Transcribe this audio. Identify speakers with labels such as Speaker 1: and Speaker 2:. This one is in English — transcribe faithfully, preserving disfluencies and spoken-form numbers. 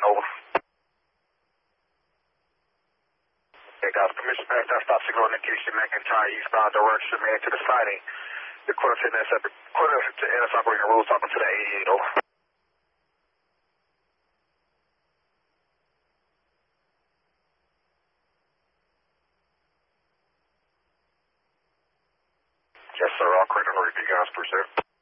Speaker 1: over. Okay, guys, permission back that stop signal indication McIntyre eastbound direction, man, to the siding. The quarter to N S, quarter to N S operating rules talking to the eighty-eight, over. Yes, sir, I'll credit for you guys, per se.